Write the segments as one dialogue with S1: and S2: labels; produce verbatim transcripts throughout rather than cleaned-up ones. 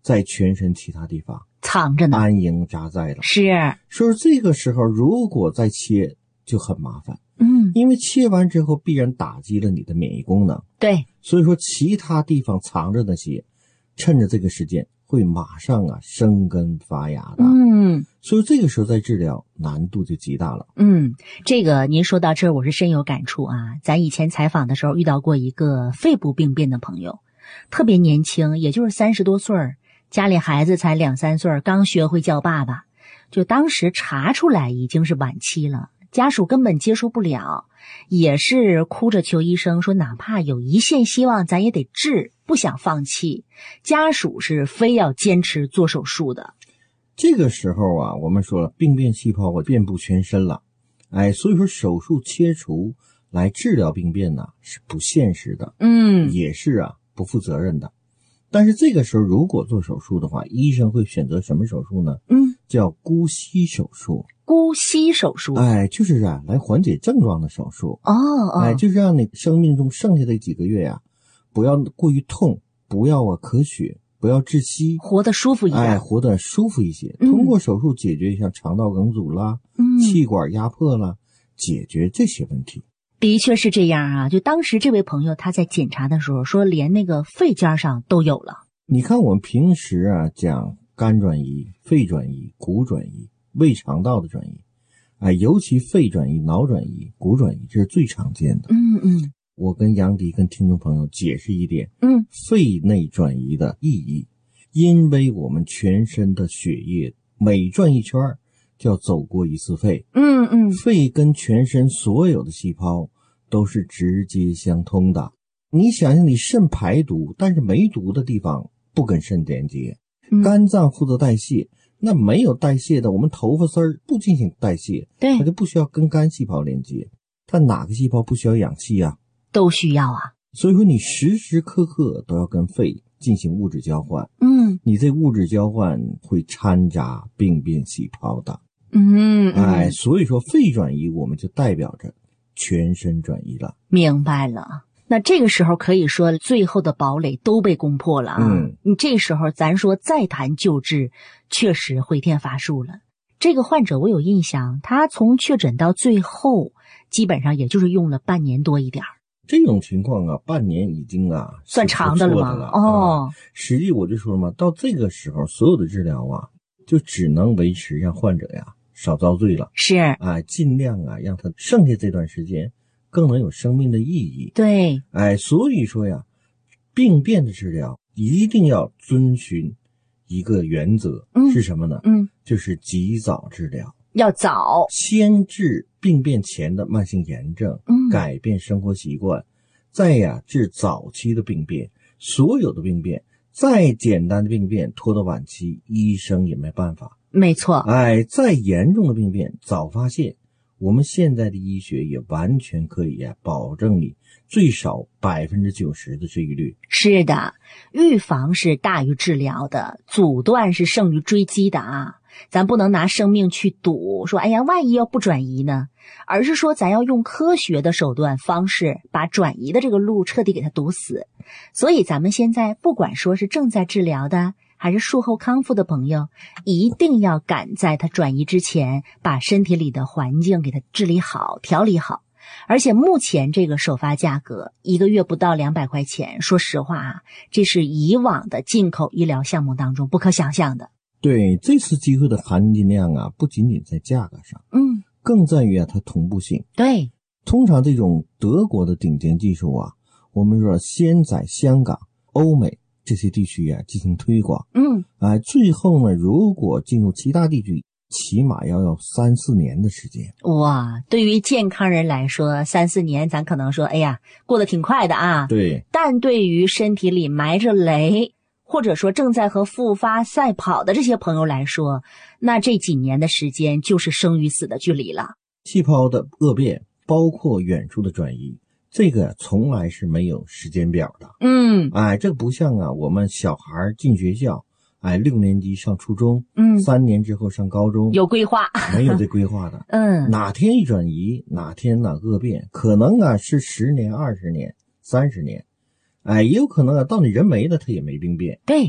S1: 在全身其他地方
S2: 藏着呢，
S1: 安营扎寨了。
S2: 是，
S1: 所以这个时候如果再切就很麻烦，
S2: 嗯，
S1: 因为切完之后必然打击了你的免疫功能。
S2: 对，
S1: 所以说其他地方藏着那些，趁着这个时间会马上啊生根发芽的。
S2: 嗯，
S1: 所以这个时候再治疗难度就极大了。
S2: 嗯，这个您说到这儿，我是深有感触啊。咱以前采访的时候遇到过一个肺部病变的朋友，特别年轻，也就是三十多岁儿，家里孩子才两三岁，刚学会叫爸爸，就当时查出来已经是晚期了，家属根本接受不了，也是哭着求医生说哪怕有一线希望咱也得治，不想放弃，家属是非要坚持做手术的。
S1: 这个时候啊，我们说了，病变细胞啊遍布全身了，哎，所以说手术切除来治疗病变呢是不现实的，
S2: 嗯，
S1: 也是啊不负责任的。但是这个时候如果做手术的话，医生会选择什么手术呢？
S2: 嗯，
S1: 叫姑息手术。
S2: 姑息手术，
S1: 哎，就是啊来缓解症状的手术。
S2: 哦哦，
S1: 哎，就是让你生命中剩下的几个月呀、啊，不要过于痛，不要啊咳血，不要窒息，
S2: 活得舒服一点，
S1: 哎，活得舒服一些。
S2: 嗯、
S1: 通过手术解决像肠道梗阻啦、
S2: 嗯、
S1: 气管压迫啦，解决这些问题。
S2: 的确是这样啊，就当时这位朋友他在检查的时候说连那个肺尖上都有了。
S1: 你看我们平时啊讲肝转移、肺转移、骨转移、胃肠道的转移，哎，尤其肺转移、脑转移、骨转移，这是最常见的。
S2: 嗯嗯，
S1: 我跟杨迪跟听众朋友解释一点，
S2: 嗯，
S1: 肺内转移的意义，因为我们全身的血液每转一圈就要走过一次肺，
S2: 嗯嗯，
S1: 肺跟全身所有的细胞都是直接相通的。你想想，你肾排毒，但是没毒的地方不跟肾连接，肝脏负责代谢，那没有代谢的，我们头发丝儿不进行代谢，
S2: 对，
S1: 它就不需要跟肝细胞连接。它哪个细胞不需要氧气啊？
S2: 都需要啊。
S1: 所以说你时时刻刻都要跟肺进行物质交换。
S2: 嗯，
S1: 你这物质交换会掺杂病变细胞的。
S2: 嗯，
S1: 哎，所以说肺转移我们就代表着全身转移了。
S2: 明白了。那这个时候可以说最后的堡垒都被攻破了啊！
S1: 嗯，
S2: 你这时候咱说再谈救治，确实回天乏术了。这个患者我有印象，他从确诊到最后，基本上也就是用了半年多一点。
S1: 这种情况啊，半年已经啊
S2: 算长的了吗？
S1: 了
S2: 哦、
S1: 啊，实际我就说了嘛，到这个时候，所有的治疗啊，就只能维持让患者呀少遭罪了。
S2: 是
S1: 啊，尽量啊让他剩下这段时间更能有生命的意义。
S2: 对，
S1: 哎，所以说呀，病变的治疗一定要遵循一个原则，
S2: 嗯、
S1: 是什么呢？
S2: 嗯，
S1: 就是及早治疗，
S2: 要早，
S1: 先治病变前的慢性炎症，
S2: 嗯，
S1: 改变生活习惯，再呀治早期的病变。所有的病变，再简单的病变拖到晚期，医生也没办法。
S2: 没错，
S1: 哎，再严重的病变早发现，我们现在的医学也完全可以呀保证你最少百分之九十的治愈率。
S2: 是的，预防是大于治疗的，阻断是胜于追击的啊！咱不能拿生命去赌，说哎呀，万一要不转移呢？而是说咱要用科学的手段方式，把转移的这个路彻底给它堵死。所以咱们现在不管说是正在治疗的，还是术后康复的朋友，一定要赶在他转移之前，把身体里的环境给他治理好、调理好。而且目前这个首发价格一个月不到两百块钱，说实话啊，这是以往的进口医疗项目当中不可想象的。
S1: 对，这次机会的含金量啊，不仅仅在价格上，
S2: 嗯，
S1: 更在于啊它同步性。
S2: 对，
S1: 通常这种德国的顶尖技术啊，我们说先在香港、欧美这些地区啊进行推广，
S2: 嗯，
S1: 哎，最后呢，如果进入其他地区，起码要有三四年的时间。
S2: 哇，对于健康人来说，三四年咱可能说，哎呀，过得挺快的啊。
S1: 对，
S2: 但对于身体里埋着雷，或者说正在和复发赛跑的这些朋友来说，那这几年的时间就是生与死的距离了。
S1: 细胞的恶变，包括远处的转移，这个从来是没有时间表的。
S2: 嗯，
S1: 哎，这个不像啊，我们小孩进学校，哎，六年级上初中，
S2: 嗯，
S1: 三年之后上高中，
S2: 有规划，
S1: 没有这规划的。
S2: 嗯，
S1: 哪天一转移，哪天哪恶变，可能啊是十年、二十年、三十年，哎，也有可能啊到你人没了，他也没病变。
S2: 对。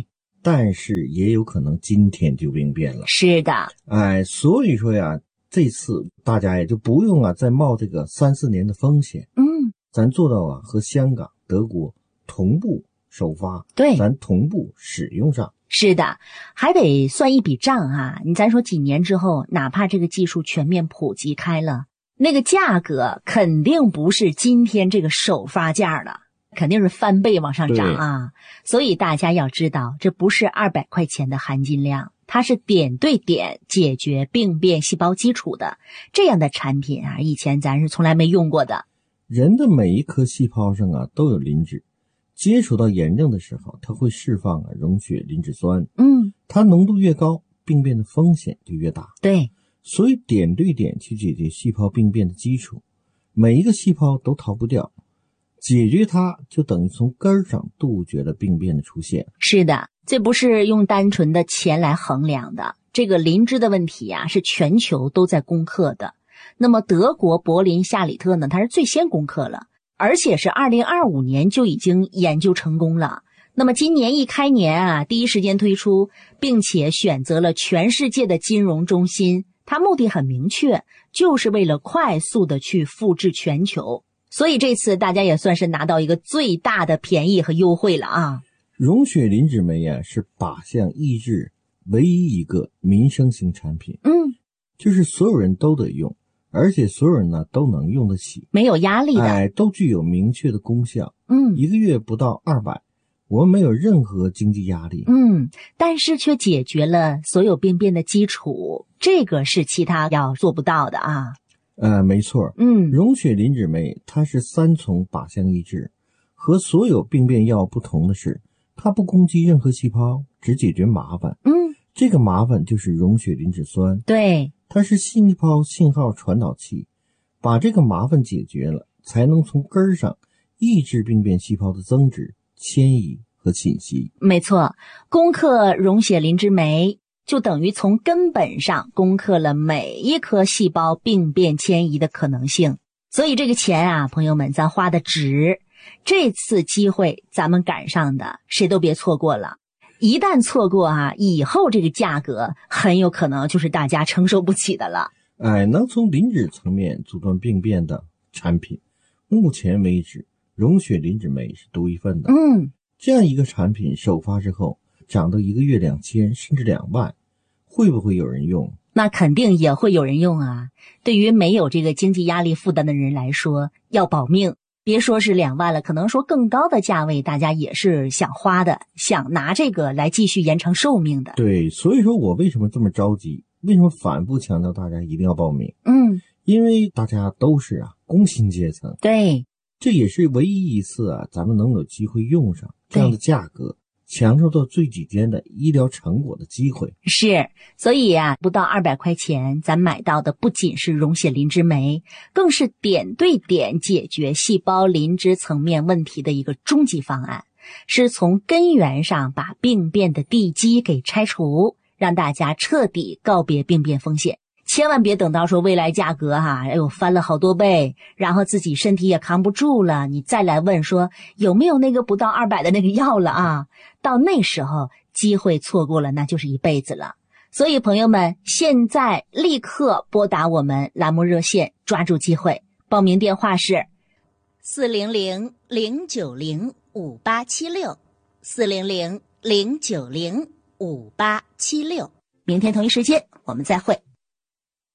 S1: 但是也有可能今天就病变了。
S2: 是的，
S1: 哎，所以说呀，这次大家也就不用啊再冒这个三四年的风险。
S2: 嗯，
S1: 咱做到啊和香港、德国同步首发，
S2: 对，
S1: 咱同步使用上。
S2: 是的，还得算一笔账啊。你咱说几年之后，哪怕这个技术全面普及开了，那个价格肯定不是今天这个首发价了，肯定是翻倍往上涨啊。所以大家要知道，这不是二百块钱的含金量，它是点对点解决病变细胞基础的这样的产品啊，以前咱是从来没用过的。
S1: 人的每一颗细胞上啊都有磷脂，接触到炎症的时候，它会释放啊溶血磷脂酸。
S2: 嗯，
S1: 它浓度越高，病变的风险就越大。
S2: 对，
S1: 所以点对点去解决细胞病变的基础，每一个细胞都逃不掉。解决它就等于从根儿上杜绝了病变的出现。
S2: 是的，这不是用单纯的钱来衡量的。这个磷脂的问题啊，是全球都在攻克的。那么德国柏林夏里特呢，它是最先攻克了，而且是二零二五年就已经研究成功了。那么今年一开年啊，第一时间推出，并且选择了全世界的金融中心，它目的很明确，就是为了快速的去复制全球。所以这次大家也算是拿到一个最大的便宜和优惠了啊！
S1: 溶血磷脂酶啊，是靶向抑制唯一一个民生型产品，
S2: 嗯，
S1: 就是所有人都得用，而且所有人呢都能用得起，
S2: 没有压力的，
S1: 哎，都具有明确的功效。
S2: 嗯，
S1: 一个月不到二百，我们没有任何经济压力。
S2: 嗯，但是却解决了所有病变的基础，这个是其他药做不到的啊。
S1: 呃，没错，
S2: 嗯，
S1: 溶血磷脂酶它是三重靶向抑制，和所有病变药不同的是，它不攻击任何细胞，只解决麻烦。
S2: 嗯，
S1: 这个麻烦就是溶血磷脂酸。
S2: 对，
S1: 它是细胞信号传导器，把这个麻烦解决了，才能从根儿上抑制病变细胞的增殖、迁移和侵袭。
S2: 没错，攻克溶血磷脂酶就等于从根本上攻克了每一颗细胞病变迁移的可能性。所以这个钱啊，朋友们，咱花的值。这次机会咱们赶上的，谁都别错过了。一旦错过啊，以后这个价格很有可能就是大家承受不起的了。
S1: 哎，能从磷脂层面阻断病变的产品，目前为止，溶血磷脂酶是独一份的。
S2: 嗯，
S1: 这样一个产品首发之后，涨到一个月两千甚至两万，会不会有人用？
S2: 那肯定也会有人用啊。对于没有这个经济压力负担的人来说，要保命。别说是两万了，可能说更高的价位，大家也是想花的，想拿这个来继续延长寿命的。
S1: 对，所以说我为什么这么着急？为什么反复强调大家一定要报名？
S2: 嗯，
S1: 因为大家都是啊工薪阶层，
S2: 对，
S1: 这也是唯一一次啊咱们能有机会用上这样的价格，享受到最顶尖的医疗成果的机会。
S2: 是，所以啊，不到二百块钱，咱买到的不仅是溶血磷脂酶，更是点对点解决细胞磷脂层面问题的一个终极方案，是从根源上把病变的地基给拆除，让大家彻底告别病变风险。千万别等到说未来价格哈、啊，哎呦翻了好多倍，然后自己身体也扛不住了，你再来问说有没有那个不到二百的那个药了啊？到那时候机会错过了，那就是一辈子了。所以朋友们，现在立刻拨打我们栏目热线，抓住机会。报名电话是四零零零九零五八七六，四零零零九零五八七六。明天同一时间我们再会。